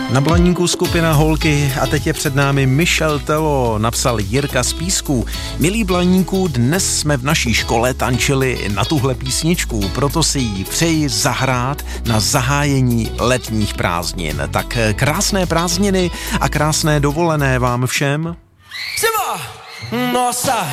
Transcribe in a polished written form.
Na Blaníku skupina Holky a teď je před námi Michel Telo, napsal Jirka z Písku. Milí Blaníku, dnes jsme v naší škole tančili na tuhle písničku, proto si ji přeji zahrát na zahájení letních prázdnin. Tak krásné prázdniny a krásné dovolené vám všem. Nossa